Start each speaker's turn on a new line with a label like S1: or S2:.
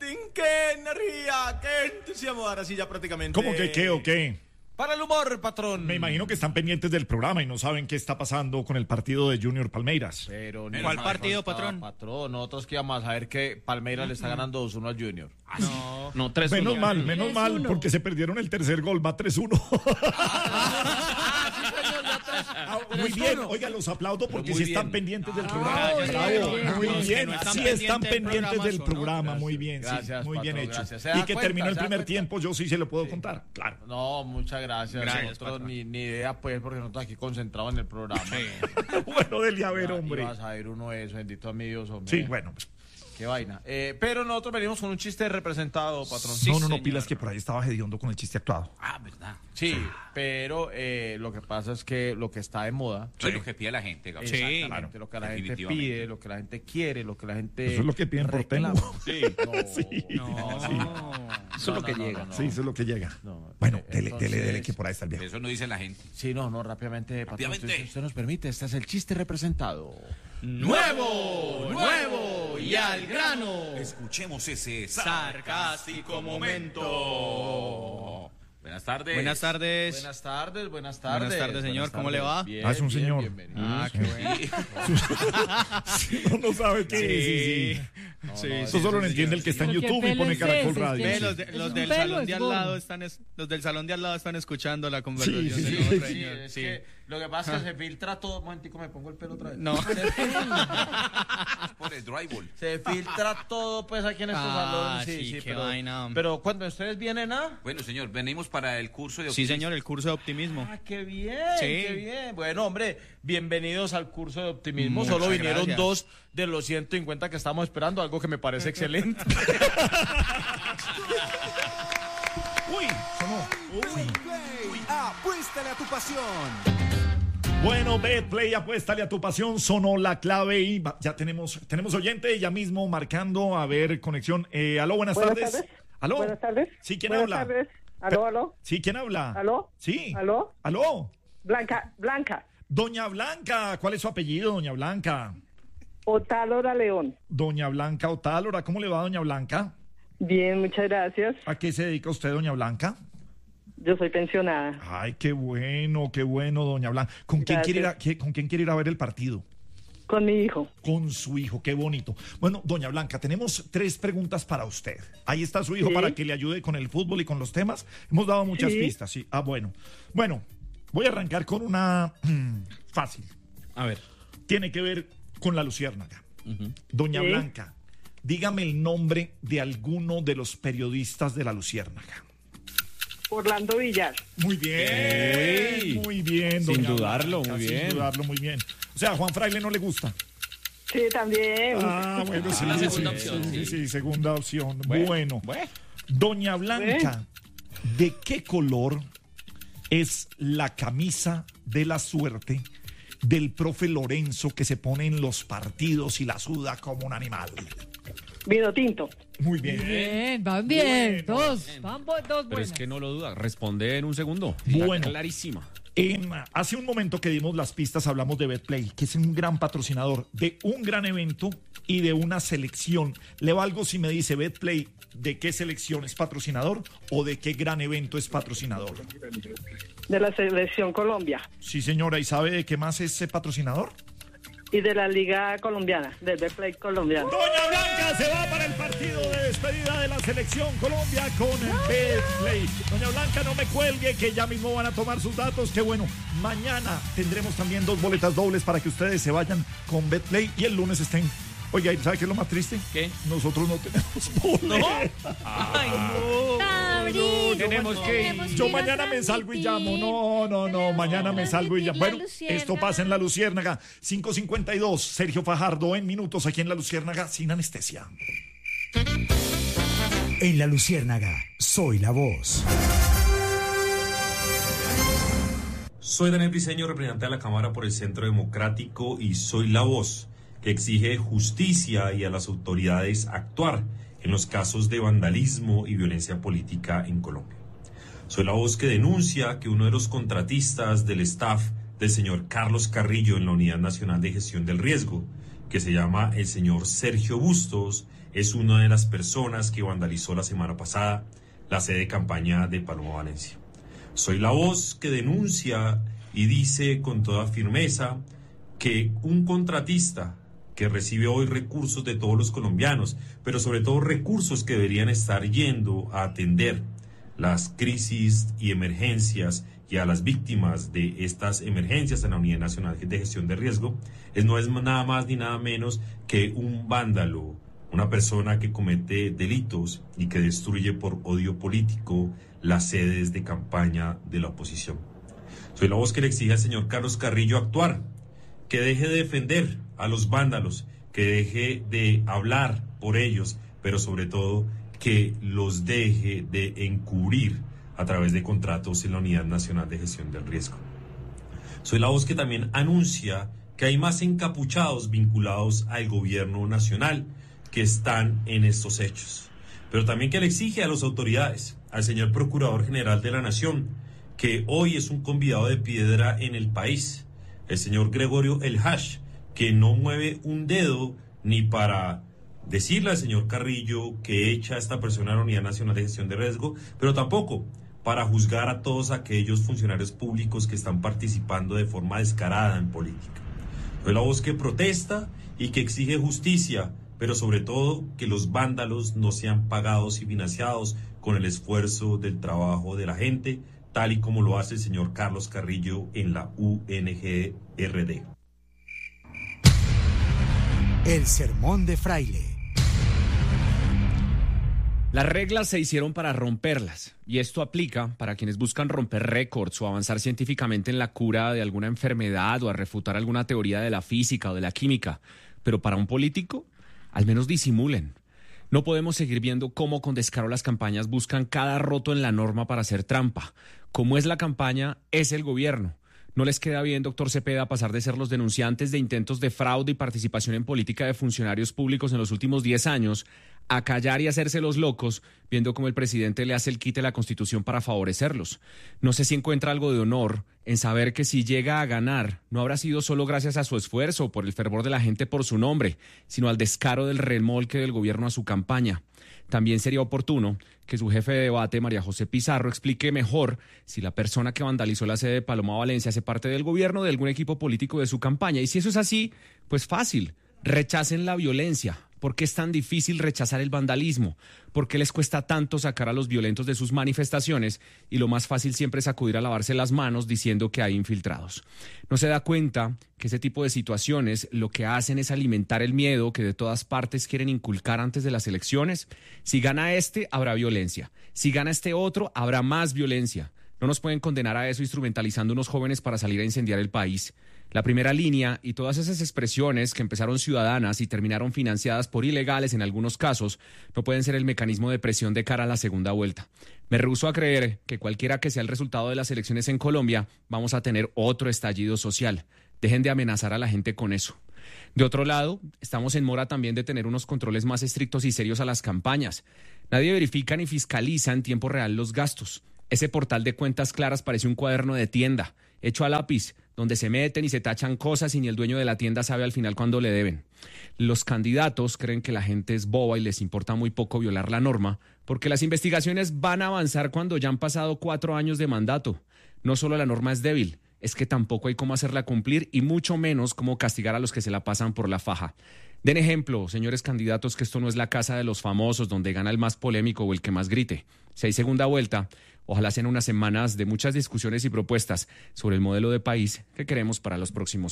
S1: qué energía, qué entusiasmo. Ahora sí, ya prácticamente.
S2: ¿Cómo que qué o qué?
S1: Para el humor, patrón.
S2: Me imagino que están pendientes del programa y no saben qué está pasando con el partido de Junior Palmeiras.
S1: Pero
S3: ¿cuál partido, patrón?
S1: Patrón, nosotros que íbamos a saber que Palmeiras le está ganando 2-1 al Junior.
S3: No, 3-1.
S2: Menos mal, porque se perdieron el tercer gol, va 3-1. Muy bien, oiga, los aplaudo porque sí están pendientes del programa. Muy bien, sí están pendientes del programa, muy bien,
S1: Gracias,
S2: muy bien
S1: patrón,
S2: hecho.
S1: gracias. ¿Se da
S2: Y que
S1: cuenta?
S2: terminó el
S1: ¿Se da
S2: primer
S1: cuenta?
S2: tiempo, yo sí se lo puedo contar, claro.
S1: No, muchas gracias.
S3: Gracias,
S1: Nosotros
S3: patrón.
S1: ni idea, pues, porque nosotros aquí concentrados en el programa.
S2: Bueno, dele a ver, hombre.
S1: Ibas a ver uno eso, bendito a mi Dios, hombre.
S2: Sí, bueno.
S1: Qué vaina. Pero nosotros venimos con un chiste representado, patrón.
S3: Sí,
S2: No,
S3: señor.
S2: pilas que por ahí estaba hediondo con el chiste actuado.
S4: Ah, verdad.
S1: Sí, pero lo que pasa es que lo que está de moda.
S4: Eso es lo que pide la gente, Gabriel.
S3: Sí,
S1: Exactamente, lo que la gente
S4: definitivamente.
S1: pide, lo que la gente quiere, lo que la gente.
S2: Eso es lo que piden por
S1: reclama.
S2: Tengo.
S4: Sí.
S3: Eso es lo que llega.
S2: Sí, eso es lo que llega.
S1: No,
S2: Bueno,
S1: entonces-
S2: dele, que por ahí está el viejo.
S4: Eso no dice la gente.
S1: Sí, no, rápidamente, patrón.
S4: Rápidamente.
S1: Si usted nos permite, este es el chiste representado.
S3: Nuevo y al grano.
S4: Escuchemos ese
S3: Sarcástico momento.
S4: Buenas tardes.
S3: Buenas tardes.
S1: Buenas tardes.
S3: Buenas tardes, señor. ¿Cómo le va?
S1: Bien,
S2: Es un
S1: bien,
S2: señor.
S1: bienvenido.
S3: Qué bueno.
S2: No sabe qué es.
S3: Sí,
S2: Eso solo lo entiende el que está en
S5: Pero qué
S2: YouTube y pone
S5: pelo es
S2: Caracol
S5: ese,
S2: Radio.
S3: Ve,
S5: sí.
S3: los,
S5: ¿Es
S3: los
S5: un
S3: del
S5: pelo,
S3: salón
S5: es
S3: de al
S5: gordo?
S3: lado los del salón de al lado están escuchando la conversación
S2: Sí,
S3: del
S2: sí,
S3: nuevo
S2: sí.
S1: Sí,
S3: señor.
S1: es
S3: Sí.
S1: que lo que pasa es que se filtra todo. Un momentico, me pongo el pelo otra vez.
S3: No.
S4: Por el drywall.
S1: Se filtra todo, pues, aquí en estos salones.
S3: sí, qué
S1: pero,
S3: vaina.
S1: pero cuando ustedes vienen a.
S4: Bueno, señor, venimos para el curso de
S3: Sí,
S4: optimismo.
S3: señor, el curso de optimismo.
S1: Ah, qué bien,
S3: Sí.
S1: qué bien. Bueno, hombre, bienvenidos al curso de optimismo.
S3: Muchas
S1: Solo vinieron
S3: gracias.
S1: 2 de los 150 que estamos esperando, algo que me parece excelente.
S2: Uy, sonó.
S6: Apuéstale a tu pasión.
S2: Bueno, Betplay, apuéstale a tu pasión, sonó la clave y ya tenemos oyente ya mismo marcando, a ver, conexión. Aló, buenas tardes. ¿Aló?
S7: Buenas tardes.
S2: Sí, ¿quién
S7: Buenas
S2: habla?
S7: tardes. Aló.
S2: Sí, ¿quién habla?
S7: ¿Aló?
S2: Sí.
S7: ¿Aló?
S2: ¿Aló?
S7: Blanca.
S2: Doña Blanca, ¿cuál es su apellido, doña Blanca?
S7: Otálora León.
S2: Doña Blanca Otálora, ¿cómo le va, doña Blanca?
S7: Bien, muchas gracias.
S2: ¿A qué se dedica usted, doña Blanca?
S7: Yo soy pensionada.
S2: Ay, qué bueno, doña Blanca. ¿Con quién quiere ir a ver el partido?
S7: Con mi hijo.
S2: Con su hijo, qué bonito. Bueno, doña Blanca, tenemos 3 preguntas para usted. Ahí está su hijo
S7: Sí.
S2: para que le ayude con el fútbol y con los temas. Hemos dado muchas
S7: Sí.
S2: pistas, sí. Ah, bueno. Bueno, voy a arrancar con una fácil.
S3: A ver.
S2: Tiene que ver con la luciérnaga. Doña
S7: Sí.
S2: Blanca, dígame el nombre de alguno de los periodistas de la luciérnaga.
S7: Orlando Villar.
S2: Muy bien, muy bien, doña
S3: Sin dudarlo,
S2: Blanca,
S3: muy bien.
S2: Sin dudarlo, muy bien. O sea, a Juan Fraile no le gusta.
S7: Sí, también.
S2: Ah, bueno, sí,
S3: la
S2: sí,
S3: segunda
S2: sí,
S3: opción,
S2: sí,
S3: sí.
S2: sí, segunda opción. Bueno, doña Blanca, ¿de qué color es la camisa de la suerte del profe Lorenzo que se pone en los partidos y la suda como un animal?
S7: Vino tinto.
S2: Muy bien.
S5: Bien, van bien.
S2: Bueno.
S5: Dos
S8: Pero
S5: buenas.
S8: es que no lo duda, responde en un segundo.
S2: Bueno.
S8: Está clarísima.
S2: Hace un momento que dimos las pistas, hablamos de Betplay, que es un gran patrocinador de un gran evento y de una selección. ¿Le valgo si me dice Betplay de qué selección es patrocinador o de qué gran evento es patrocinador?
S7: De la Selección Colombia.
S2: Sí, señora, ¿y sabe de qué más es patrocinador?
S7: Y de la Liga Colombiana. Del Betplay colombiano.
S2: Doña Blanca se va para el partido de despedida de la selección Colombia con el Betplay. Doña Blanca, no me cuelgue, que ya mismo van a tomar sus datos. Qué bueno. Mañana tendremos también 2 boletas dobles para que ustedes se vayan con Betplay y el lunes estén. Oiga, ¿sabe qué es lo más triste?
S3: ¿Qué?
S2: Nosotros no tenemos boletas.
S3: Ay, no.
S8: Tenemos que ir.
S2: Yo mañana me salgo y llamo. No, mañana me salgo y llamo. Bueno, esto pasa en La Luciérnaga. 5:52, Sergio Fajardo en minutos aquí en La Luciérnaga sin anestesia.
S6: En La Luciérnaga, soy la voz.
S9: Soy Daniel Briceño, representante de la Cámara por el Centro Democrático y soy la voz que exige justicia y a las autoridades actuar en los casos de vandalismo y violencia política en Colombia. Soy la voz que denuncia que uno de los contratistas del staff del señor Carlos Carrillo en la Unidad Nacional de Gestión del Riesgo que se llama el señor Sergio Bustos, es una de las personas que vandalizó la semana pasada la sede de campaña de Paloma Valencia. Soy la voz que denuncia y dice con toda firmeza que un contratista que recibe hoy recursos de todos los colombianos, pero sobre todo recursos que deberían estar yendo a atender las crisis y emergencias y a las víctimas de estas emergencias en la Unidad Nacional de Gestión de Riesgo, no es nada más ni nada menos que un vándalo, una persona que comete delitos y que destruye por odio político las sedes de campaña de la oposición. Soy la voz que le exige al señor Carlos Carrillo actuar, que deje de defender a los vándalos, que deje de hablar por ellos, pero sobre todo que los deje de encubrir a través de contratos en la Unidad Nacional de Gestión del Riesgo. Soy la voz que también anuncia que hay más encapuchados vinculados al gobierno nacional que están en estos hechos, pero también que le exige a las autoridades, al señor Procurador General de la Nación, que hoy es un convidado de piedra en el país, el señor Gregorio El Hash, que no mueve un dedo ni para decirle al señor Carrillo que echa a esta persona a la Unidad Nacional de Gestión de Riesgo, pero tampoco para juzgar a todos aquellos funcionarios públicos que están participando de forma descarada en política. Soy la voz que protesta y que exige justicia, pero sobre todo que los vándalos no sean pagados y financiados con el esfuerzo del trabajo de la gente, tal y como lo hace el señor Carlos Carrillo en la UNGRD.
S6: El sermón de Fraile.
S8: Las reglas se hicieron para romperlas, y esto aplica para quienes buscan romper récords o avanzar científicamente en la cura de alguna enfermedad o a refutar alguna teoría de la física o de la química. Pero para un político, al menos disimulen. No podemos seguir viendo cómo con descaro las campañas buscan cada roto en la norma para hacer trampa. Como es la campaña, es el gobierno. No les queda bien, doctor Cepeda, pasar de ser los denunciantes de intentos de fraude y participación en política de funcionarios públicos en los últimos 10 años a callar y hacerse los locos, viendo cómo el presidente le hace el quite a la Constitución para favorecerlos. No sé si encuentra algo de honor en saber que si llega a ganar, no habrá sido solo gracias a su esfuerzo o por el fervor de la gente por su nombre, sino al descaro del remolque del gobierno a su campaña. También sería oportuno que su jefe de debate, María José Pizarro, explique mejor si la persona que vandalizó la sede de Paloma Valencia hace parte del gobierno o de algún equipo político de su campaña. Y si eso es así, pues fácil, rechacen la violencia. ¿Por qué es tan difícil rechazar el vandalismo? ¿Por qué les cuesta tanto sacar a los violentos de sus manifestaciones? Y lo más fácil siempre es acudir a lavarse las manos diciendo que hay infiltrados. ¿No se da cuenta que ese tipo de situaciones lo que hacen es alimentar el miedo que de todas partes quieren inculcar antes de las elecciones? Si gana este, habrá violencia. Si gana este otro, habrá más violencia. No nos pueden condenar a eso instrumentalizando unos jóvenes para salir a incendiar el país. La primera línea y todas esas expresiones que empezaron ciudadanas y terminaron financiadas por ilegales en algunos casos no pueden ser el mecanismo de presión de cara a la segunda vuelta. Me rehúso a creer que cualquiera que sea el resultado de las elecciones en Colombia vamos a tener otro estallido social. Dejen de amenazar a la gente con eso. De otro lado, estamos en mora también de tener unos controles más estrictos y serios a las campañas. Nadie verifica ni fiscaliza en tiempo real los gastos. Ese portal de cuentas claras parece un cuaderno de tienda, hecho a lápiz, donde se meten y se tachan cosas y ni el dueño de la tienda sabe al final cuándo le deben. Los candidatos creen que la gente es boba y les importa muy poco violar la norma, porque las investigaciones van a avanzar cuando ya han pasado 4 años de mandato. No solo la norma es débil, es que tampoco hay cómo hacerla cumplir y mucho menos cómo castigar a los que se la pasan por la faja. Den ejemplo, señores candidatos, que esto no es la casa de los famosos donde gana el más polémico o el que más grite. Si hay segunda vuelta, ojalá sean unas semanas de muchas discusiones y propuestas sobre el modelo de país que queremos para los próximos